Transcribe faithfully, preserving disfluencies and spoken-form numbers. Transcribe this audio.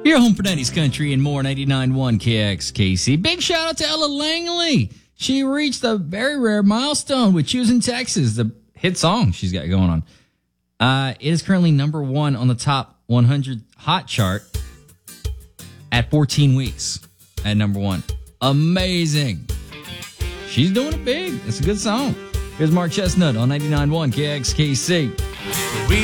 Your home for nineties country and more, ninety-nine point one K X K C. Big shout out to Ella Langley. She reached a very rare milestone with Choosing Texas, the hit song she's got going on. Uh, it is currently number one on the top one hundred hot chart at fourteen weeks at number one. Amazing. She's doing it big. It's a good song. Here's Mark Chestnut on ninety-nine point one K X K C.